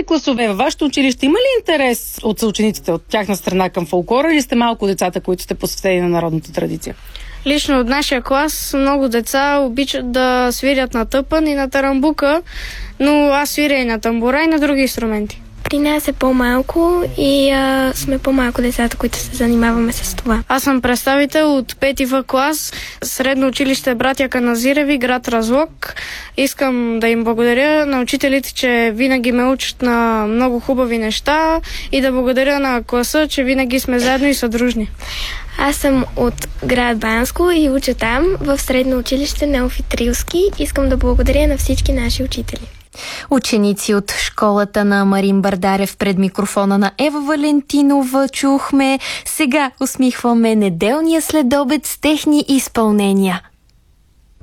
класове във вашето училище има ли интерес от съучениците от тяхна страна към фолклора или сте малко децата, които сте посветени на народната традиция? Лично от нашия клас много деца обичат да свирят на тъпън и на тарамбука, но аз свиря и на тамбура и на други инструменти. При нас е по-малко и сме по-малко децата, които се занимаваме с това. Аз съм представител от 5 В клас, средно училище Братя Каназиреви, град Разлог. Искам да им благодаря на учителите, че винаги ме учат на много хубави неща и да благодаря на класа, че винаги сме заедно и съдружни. Аз съм от град Банско и уча там, в средно училище Неофит Рилски. Искам да благодаря на всички наши учители. Ученици от школата на Марин Бардарев пред микрофона на Ева Валентинова чухме. Сега усмихваме неделния следобед с техни изпълнения.